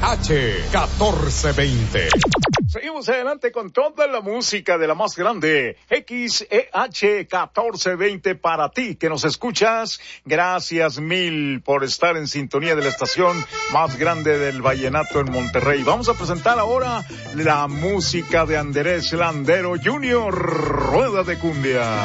XEH 1420. Seguimos adelante con toda la música de la más grande, XEH 1420 para ti que nos escuchas. Gracias mil por estar en sintonía de la estación más grande del vallenato en Monterrey. Vamos a presentar ahora la música de Andrés Landero Jr., Rueda de Cumbia.